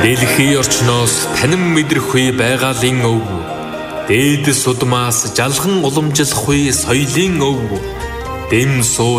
Дэлхий орчноос танин мэдрэхгүй байгалийн өв. Дээдэс удмаас жалган уламжлахгүй соёлын өв. Дэм суу